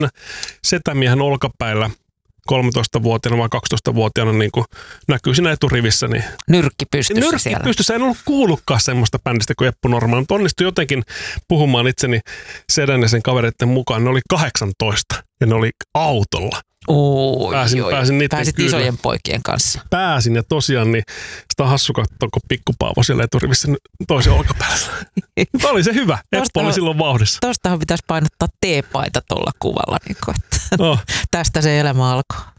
setämiehen olkapäillä 13-vuotiaana vai 12-vuotiaana niin kuin näkyy siinä eturivissä. Niin nyrkki pystyssä siellä. Nyrkki pystyssä. En ollut kuullutkaan semmoista bändistä kuin Eppu Normaali, mutta onnistui jotenkin puhumaan itseni sedän ja sen kavereiden mukaan. Ne oli 18 ja ne oli autolla. Pääsin niiden Pääsit kyllä. isojen poikien kanssa. Pääsin ja tosiaan niin sitä hassu katsoa, kun pikkupaavo siellä eturivissä toisen olkapäällä. Oli se hyvä. Eppu oli silloin vauhdissa. Tostahan pitäisi painottaa T-paita tuolla kuvalla. Niin kuin, että tästä se elämä alkoi.